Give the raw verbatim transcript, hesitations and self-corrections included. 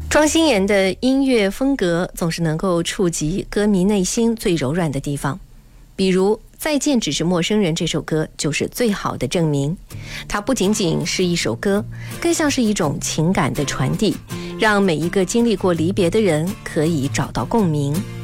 庄心妍的音乐风格总是能够触及歌迷内心最柔软的地方，比如《再见只是陌生人》这首歌就是最好的证明。它不仅仅是一首歌，更像是一种情感的传递，让每一个经历过离别的人可以找到共鸣。